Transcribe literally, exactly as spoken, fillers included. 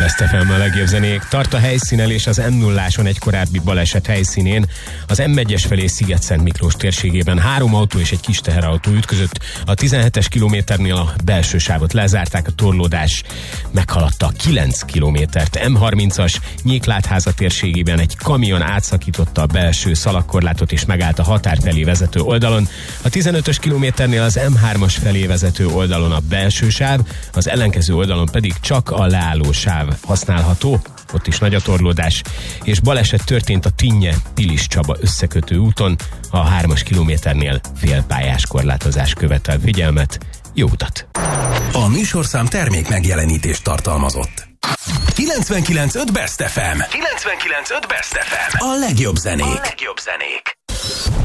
Best ef em a legjobb zenék. Tart a helyszínen és az em nulláson egy korábbi baleset helyszínén. Az em egyes felé Sziget-Szent Miklós térségében három autó és egy kis teherautó ütközött. A tizenhetes kilométernél a belső sávot lezárták, a torlódás meghaladta a kilenc kilométert. em harmincas Nyéklátháza térségében egy kamion átszakította a belső szalagkorlátot és megállt a határ felé vezető oldalon. A tizenötös kilométernél az em hármas felé vezető oldalon a belső sáv, az ellenkező oldalon pedig csak a leálló sáv használható, ott is nagy a torlódás, és baleset történt a Tinnye-Pilis Csaba összekötő úton, a hármas kilométernél félpályás korlátozás követel figyelmet. Jó utat! A műsorszám termék megjelenítést tartalmazott. kilencvenkilenc pont öt Best ef em. kilencvenkilenc pont öt Best ef em. A legjobb zenék. A legjobb zenék.